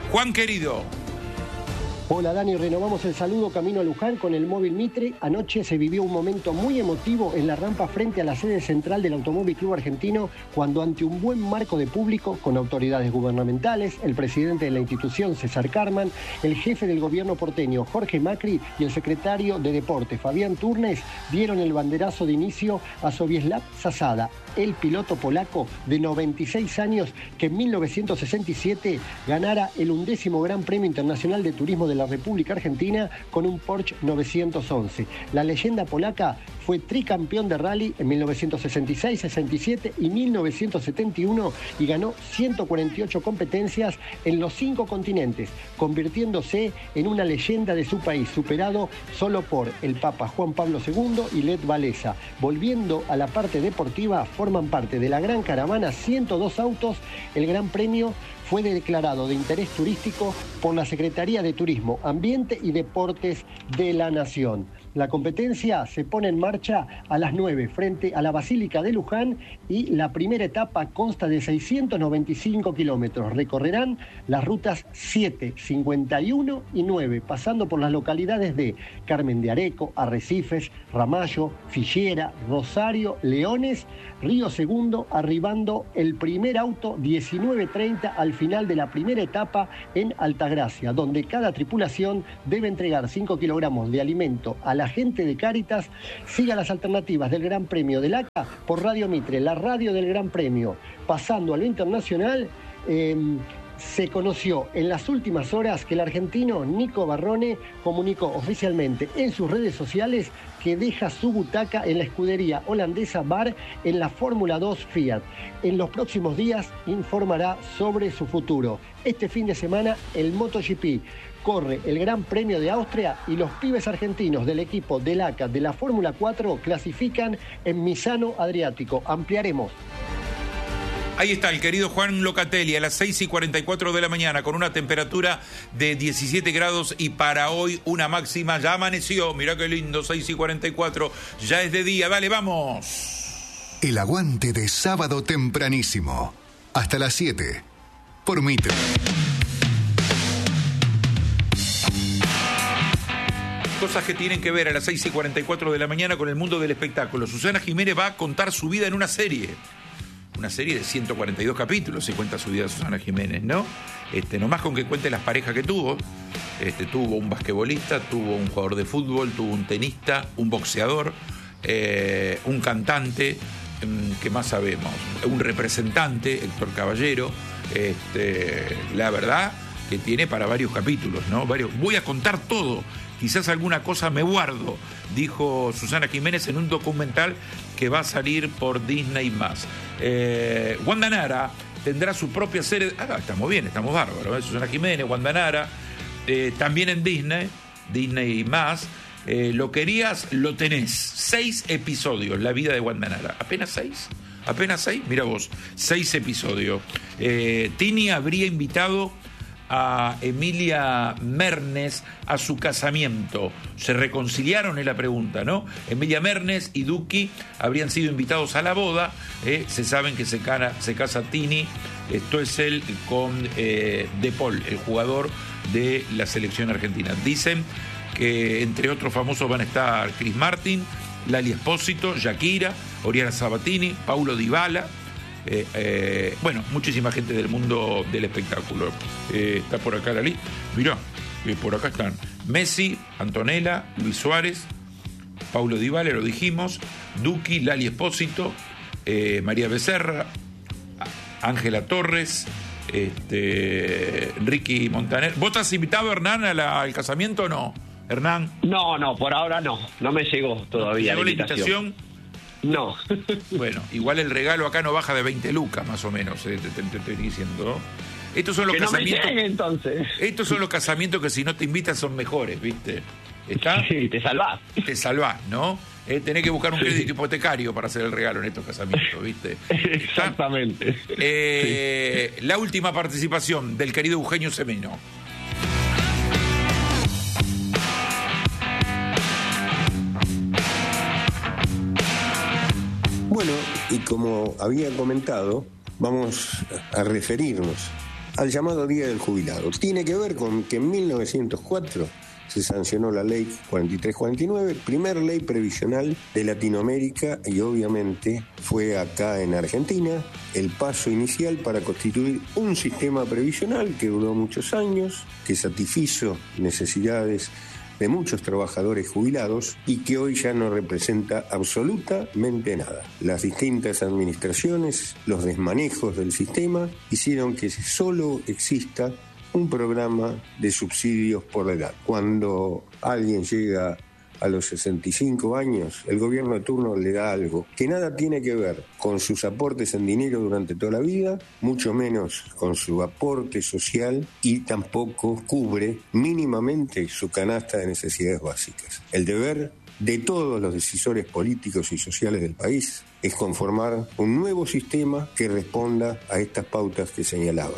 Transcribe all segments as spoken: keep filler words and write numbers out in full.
Juan querido. Hola Dani, renovamos el saludo camino a Luján con el móvil Mitre. Anoche se vivió un momento muy emotivo en la rampa frente a la sede central del Automóvil Club Argentino, cuando ante un buen marco de público, con autoridades gubernamentales, el presidente de la institución, César Carman, el jefe del gobierno porteño, Jorge Macri, y el secretario de Deportes, Fabián Turnes, dieron el banderazo de inicio a Sobieslav Zasada, el piloto polaco de noventa y seis años que en mil novecientos sesenta y siete ganara el undécimo Gran Premio Internacional de Turismo de la República Argentina con un Porsche novecientos once. La leyenda polaca fue tricampeón de rally en mil novecientos sesenta y seis, sesenta y siete y mil novecientos setenta y uno y ganó ciento cuarenta y ocho competencias en los cinco continentes, convirtiéndose en una leyenda de su país, superado solo por el Papa Juan Pablo segundo y Lech Walesa. Volviendo a la parte deportiva, forman parte de la gran caravana ciento dos autos. El Gran Premio fue declarado de interés turístico por la Secretaría de Turismo, Ambiente y Deportes de la Nación. La competencia se pone en marcha a las nueve frente a la Basílica de Luján y la primera etapa consta de seiscientos noventa y cinco kilómetros. Recorrerán las rutas siete, cincuenta y uno y nueve, pasando por las localidades de Carmen de Areco, Arrecifes, Ramallo, Figuera, Rosario, Leones, Río Segundo, arribando el primer auto diecinueve treinta al final de la primera etapa en Altagracia, donde cada tripulación debe entregar cinco kilogramos de alimento a la gente de Cáritas. Siga las alternativas del Gran Premio del A C A por Radio Mitre, la radio del Gran Premio. Pasando a lo internacional, eh, se conoció en las últimas horas que el argentino Nico Barrone comunicó oficialmente en sus redes sociales que deja su butaca en la escudería holandesa B A R en la Fórmula dos Fiat. En los próximos días informará sobre su futuro. Este fin de semana el MotoGP corre el Gran Premio de Austria y los pibes argentinos del equipo del A C A de la Fórmula cuatro clasifican en Misano Adriático. Ampliaremos. Ahí está el querido Juan Locatelli a las seis y cuarenta y cuatro de la mañana con una temperatura de diecisiete grados y para hoy una máxima. Ya amaneció, mirá qué lindo, seis y cuarenta y cuatro, ya es de día, dale, vamos. El aguante de sábado tempranísimo, hasta las siete, por Mitre. Cosas que tienen que ver a las seis y cuarenta y cuatro de la mañana con el mundo del espectáculo. Susana Jiménez va a contar su vida en una serie. Una serie de ciento cuarenta y dos capítulos, se cuenta su vida de Susana Jiménez, ¿no? Este, nomás con que cuente las parejas que tuvo. Este, tuvo un basquetbolista, tuvo un jugador de fútbol, tuvo un tenista, un boxeador, eh, un cantante, ¿qué más sabemos? Un representante, Héctor Caballero. Este, la verdad que tiene para varios capítulos, ¿no? Varios. Voy a contar todo. Quizás alguna cosa me guardo, dijo Susana Jiménez en un documental que va a salir por Disney más. Eh, Wanda Nara tendrá su propia serie. Ah, estamos bien, estamos bárbaros. ¿eh? Susana Jiménez, Wanda Nara, eh, también en Disney, Disney más. Eh, lo querías, lo tenés. Seis episodios, la vida de Wanda Nara. ¿Apenas seis? ¿Apenas seis? Mira vos, seis episodios. Eh, Tini habría invitado a Emilia Mernes a su casamiento. ¿Se reconciliaron? Es la pregunta, ¿no? Emilia Mernes y Duki habrían sido invitados a la boda. ¿eh? Se saben que se, cara, se casa Tini. Esto es él con eh, De Paul, el jugador de la selección argentina. Dicen que entre otros famosos van a estar Chris Martin, Lali Espósito, Shakira, Oriana Sabatini, Paulo Dybala. Eh, eh, bueno, muchísima gente del mundo del espectáculo. Eh, está por acá la lista. Mirá, eh, por acá están Messi, Antonella, Luis Suárez, Paulo Dybala, lo dijimos, Duki, Lali Espósito, eh, María Becerra, Ángela Torres, este, Ricky Montaner. ¿Vos estás invitado, Hernán, a la, al casamiento o no? Hernán. No, no, por ahora no. No me llegó todavía ¿Llegó la la invitación. invitación? No. Bueno, igual el regalo acá no baja de veinte lucas, más o menos, eh, te, te, te estoy diciendo. Estos son los que casamientos. No me llegue, entonces. Estos son los casamientos que si no te invitan son mejores, ¿viste? ¿Está? Sí, te salvás. Te salvás, ¿no? Eh, tenés que buscar un sí. crédito hipotecario para hacer el regalo en estos casamientos, ¿viste? Exactamente. Eh, sí. La última participación del querido Eugenio Semeno. Bueno, y como había comentado, vamos a referirnos al llamado Día del Jubilado. Tiene que ver con que en mil novecientos cuatro se sancionó la ley cuarenta y tres cuarenta y nueve, primer ley previsional de Latinoamérica, y obviamente fue acá en Argentina el paso inicial para constituir un sistema previsional que duró muchos años, que satisfizo necesidades de muchos trabajadores jubilados y que hoy ya no representa absolutamente nada. Las distintas administraciones, los desmanejos del sistema hicieron que solo exista un programa de subsidios por la edad. Cuando alguien llega a los sesenta y cinco años, el gobierno de turno le da algo que nada tiene que ver con sus aportes en dinero durante toda la vida, mucho menos con su aporte social, y tampoco cubre mínimamente su canasta de necesidades básicas. El deber de todos los decisores políticos y sociales del país es conformar un nuevo sistema que responda a estas pautas que señalaba.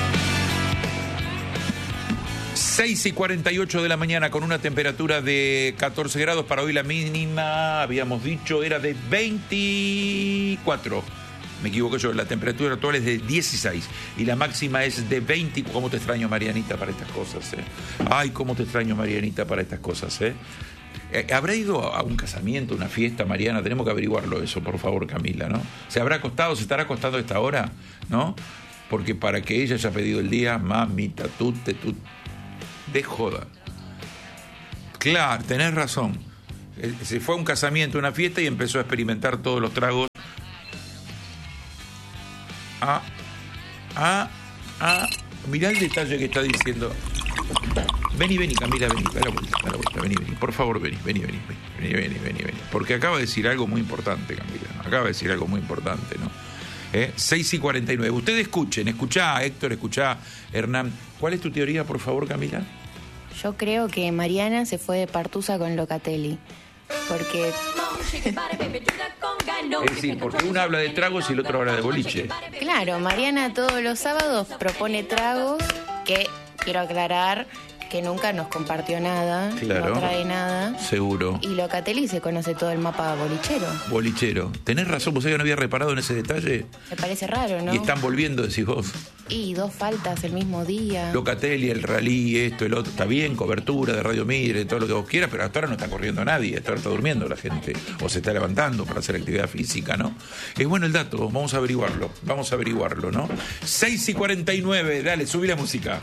seis y cuarenta y ocho de la mañana con una temperatura de catorce grados. Para hoy la mínima, habíamos dicho, era de veinticuatro. Me equivoqué yo, la temperatura actual es de dieciséis y la máxima es de veinte. ¿Cómo te extraño, Marianita, para estas cosas? Eh? Ay, cómo te extraño, Marianita, para estas cosas. Eh? ¿Habrá ido a un casamiento, una fiesta, Mariana? Tenemos que averiguarlo eso, por favor, Camila, ¿no? ¿Se habrá acostado, se estará acostando a esta hora? ¿No? Porque para que ella haya pedido el día, mamita, tú te... Tú, de joda. Claro, tenés razón. Se fue a un casamiento, una fiesta y empezó a experimentar todos los tragos. Ah, ah, ah. Mirá el detalle que está diciendo. Vení, vení, Camila, vení, da la vuelta, da la vuelta, vení, vení. Por favor, vení, vení, vení, vení, vení, vení, vení. Porque acaba de decir algo muy importante, Camila. Acaba de decir algo muy importante, ¿no? ¿Eh? seis y cuarenta y nueve. Ustedes escuchen, escuchá, Héctor, escuchá, Hernán. ¿Cuál es tu teoría, por favor, Camila? Yo creo que Mariana se fue de partusa con Locatelli. Porque... Es decir, porque uno habla de tragos y el otro habla de boliche. Claro, Mariana todos los sábados propone tragos que, quiero aclarar, que nunca nos compartió nada, claro, no trae nada. Seguro. Y Locatelli se conoce todo el mapa bolichero. Bolichero. Tenés razón, vos no había reparado en ese detalle. Me parece raro, ¿no? Y están volviendo, decís vos. Y dos faltas el mismo día. Locatelli, el rally, esto, el otro. Está bien, cobertura de Radio Mire, todo lo que vos quieras, pero hasta ahora no está corriendo nadie. Hasta ahora está durmiendo la gente. O se está levantando para hacer actividad física, ¿no? Es bueno el dato, vamos a averiguarlo. Vamos a averiguarlo, ¿no? seis y cuarenta y nueve, dale, subí la música.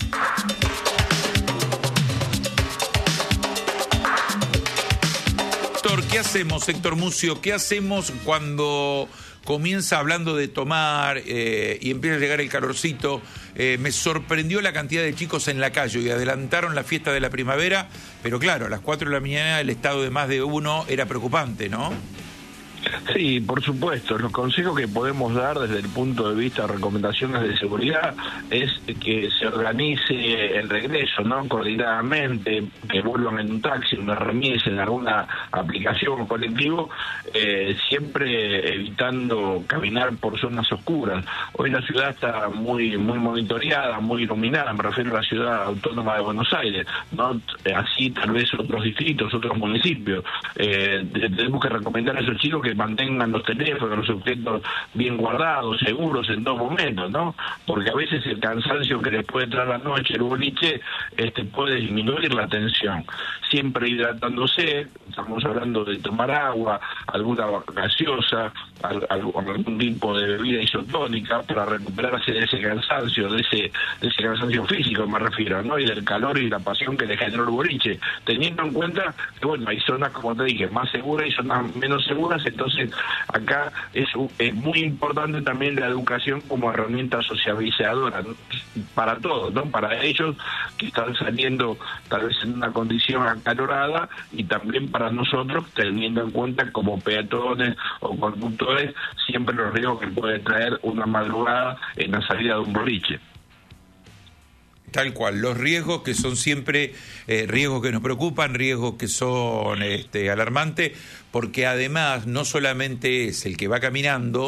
¿Qué hacemos, Héctor Mucio? ¿Qué hacemos cuando comienza hablando de tomar eh, y empieza a llegar el calorcito? Eh, me sorprendió la cantidad de chicos en la calle y adelantaron la fiesta de la primavera, pero claro, a las cuatro de la mañana el estado de más de uno era preocupante, ¿no? Sí, por supuesto. Los consejos que podemos dar desde el punto de vista de recomendaciones de seguridad es que se organice el regreso, ¿no? Coordinadamente, que vuelvan en un taxi, una remis, en alguna aplicación o colectivo, eh, siempre evitando caminar por zonas oscuras. Hoy la ciudad está muy muy monitoreada, muy iluminada, me refiero a la ciudad autónoma de Buenos Aires, no así tal vez otros distritos, otros municipios. Eh, tenemos que recomendar a esos chicos que mantengan los teléfonos, los objetos bien guardados, seguros en todo momento, ¿no? Porque a veces el cansancio que les puede traer la noche, el boliche, este, puede disminuir la tensión. Siempre hidratándose, estamos hablando de tomar agua, alguna gaseosa, algún tipo de bebida isotónica para recuperarse de ese cansancio, de ese, de ese cansancio físico me refiero, ¿no? Y del calor y la pasión que le generó el boliche, teniendo en cuenta que, bueno, hay zonas, como te dije, más seguras y zonas menos seguras. Entonces acá es, es muy importante también la educación como herramienta socializadora, ¿no? Para todos, ¿no? Para ellos que están saliendo tal vez en una condición acalorada, y también para nosotros, teniendo en cuenta como peatones o conductores siempre los riesgos que puede traer una madrugada en la salida de un boliche. Tal cual, los riesgos que son siempre eh, riesgos que nos preocupan, riesgos que son este, alarmantes, porque además no solamente es el que va caminando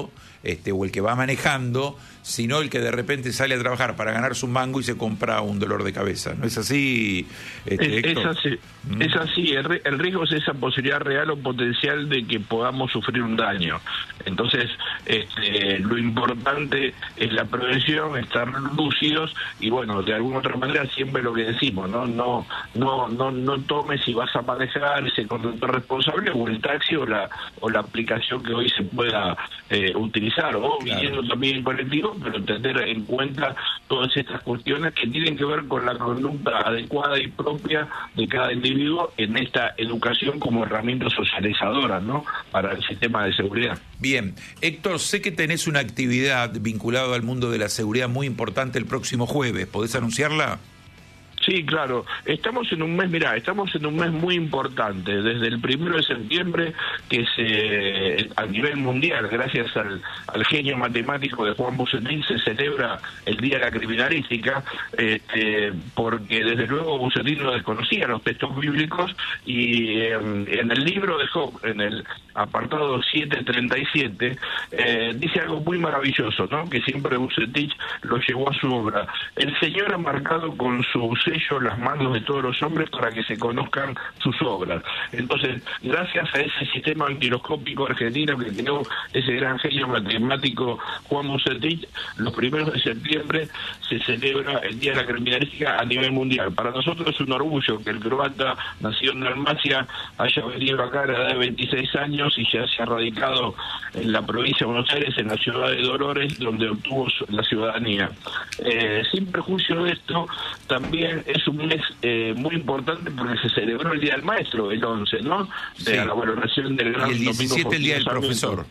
este, o el que va manejando, sino el que de repente sale a trabajar para ganarse un mango y se compra un dolor de cabeza. ¿No es así, este, es, es así, ¿Mm? es así. El, el riesgo es esa posibilidad real o potencial de que podamos sufrir un daño. Entonces, este, lo importante es la prevención, estar lúcidos y, bueno, de alguna otra manera siempre lo que decimos, no no no no no tomes si vas a manejar ese conductor responsable o el taxi o la o la aplicación que hoy se pueda eh, utilizar, o claro, viniendo también en colectivo, pero tener en cuenta todas estas cuestiones que tienen que ver con la conducta adecuada y propia de cada individuo en esta educación como herramienta socializadora, ¿no?, para el sistema de seguridad. Bien, Héctor, sé que tenés una actividad vinculada al mundo de la seguridad muy importante el próximo jueves, ¿podés anunciarla? Sí, claro. Estamos en un mes, mirá, estamos en un mes muy importante. Desde el primero de septiembre, que se, a nivel mundial, gracias al, al genio matemático de Juan Bucetín, se celebra el Día de la Criminalística, este, porque desde luego Bucetín no desconocía los textos bíblicos y eh, en el libro de Job, en el apartado siete treinta y siete, eh, dice algo muy maravilloso, ¿no?, que siempre Bucetín lo llevó a su obra. El Señor ha marcado con su sello las manos de todos los hombres para que se conozcan sus obras. Entonces, gracias a ese sistema antiloscópico argentino que creó ese gran genio matemático Juan Bucetín, los primeros de septiembre se celebra el Día de la Criminalística a nivel mundial. Para nosotros es un orgullo que el croata, nacido en Dalmacia, haya venido acá a la edad de veintiséis años y ya se ha radicado en la provincia de Buenos Aires, en la ciudad de Dolores, donde obtuvo la ciudadanía. Eh, sin perjuicio de esto, también es un mes eh, muy importante porque se celebró el Día del Maestro, el once, ¿no?, de sí, la valoración del gran y el diecisiete el Día del Profesor.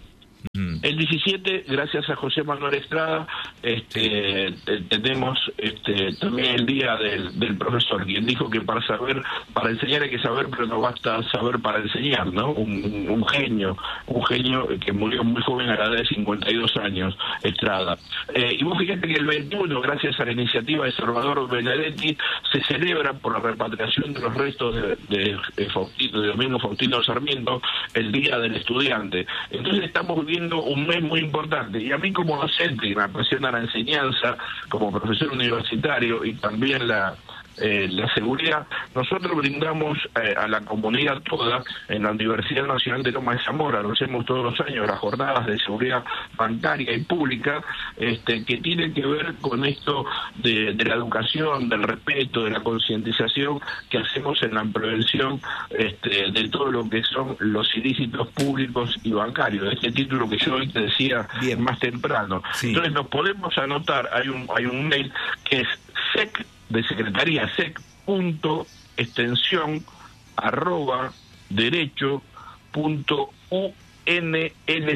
El diecisiete, gracias a José Manuel Estrada, este, tenemos este, también el Día del, del Profesor, quien dijo que para saber, para enseñar hay que saber, pero no basta saber para enseñar, ¿no? Un, un genio, un genio que murió muy joven a la edad de cincuenta y dos años, Estrada. Eh, y vos fíjate que el veintiuno, gracias a la iniciativa de Salvador Benedetti, se celebra por la repatriación de los restos de, de, de, Faustino, de Domingo Faustino Sarmiento, el Día del Estudiante. Entonces estamos viviendo un mes muy importante, y a mí como docente, que me apasiona la enseñanza, como profesor universitario y también la Eh, la seguridad, nosotros brindamos eh, a la comunidad toda en la Universidad Nacional de Lomas de Zamora, lo hacemos todos los años, las jornadas de seguridad bancaria y pública, este, que tienen que ver con esto de, de la educación, del respeto, de la concientización que hacemos en la prevención este, de todo lo que son los ilícitos públicos y bancarios, este título que yo hoy te decía Bien. más temprano. Sí. Entonces nos podemos anotar, hay un, hay un mail que es sec de secretaría, sec punto extensión arroba derecho punto unlz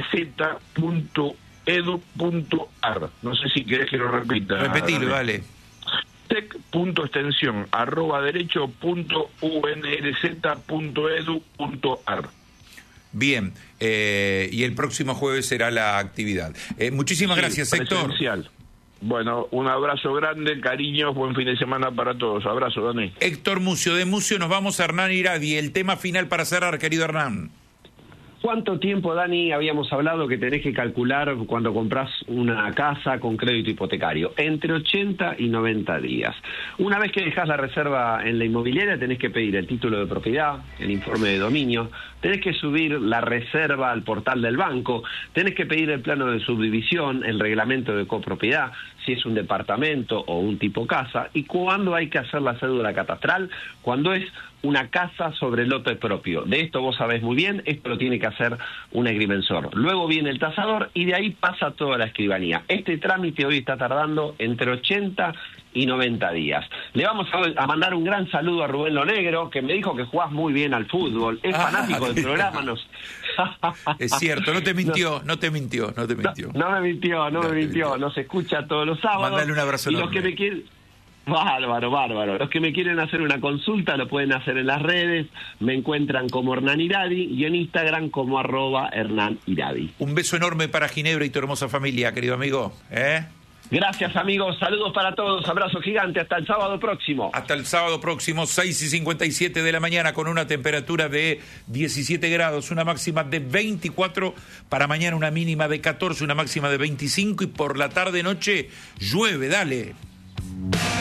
punto edu punto ar. No sé si querés que lo repita. Repetilo, vale. sec punto extensión arroba derecho punto unlz punto edu punto ar. Bien, eh, y el próximo jueves será la actividad. Eh, muchísimas sí, gracias, Héctor. Bueno, un abrazo grande, cariños, buen fin de semana para todos. Abrazo, Dani. Héctor Mucio, de Mucio nos vamos a Hernán Iradi. El tema final para cerrar, querido Hernán. ¿Cuánto tiempo, Dani, habíamos hablado que tenés que calcular cuando compras una casa con crédito hipotecario? Entre ochenta y noventa días. Una vez que dejás la reserva en la inmobiliaria, tenés que pedir el título de propiedad, el informe de dominio, tenés que subir la reserva al portal del banco, tenés que pedir el plano de subdivisión, el reglamento de copropiedad, si es un departamento o un tipo casa, y cuándo hay que hacer la cédula catastral, cuando es una casa sobre lote propio. De esto vos sabés muy bien, esto lo tiene que hacer un agrimensor. Luego viene el tasador y de ahí pasa toda la escribanía. Este trámite hoy está tardando entre ochenta y noventa días. Le vamos a, a mandar un gran saludo a Rubén Lo Negro, que me dijo que jugás muy bien al fútbol, es ah, fanático del programa. Nos... Es cierto, no te mintió, no, no te mintió, no te mintió. No, no me mintió, no, no me mintió, mintió, nos escucha todos los sábados. Mándale un abrazo y enorme. Los que me quieren... Bárbaro, bárbaro. Los que me quieren hacer una consulta lo pueden hacer en las redes. Me encuentran como Hernán Iradi y en Instagram como arroba Hernán Iradi. Un beso enorme para Ginebra y tu hermosa familia, querido amigo. ¿Eh? Gracias, amigos. Saludos para todos. Abrazo gigante. Hasta el sábado próximo. Hasta el sábado próximo, seis y cincuenta y siete de la mañana, con una temperatura de diecisiete grados, una máxima de veinticuatro, para mañana una mínima de catorce, una máxima de veinticinco, y por la tarde-noche llueve, dale.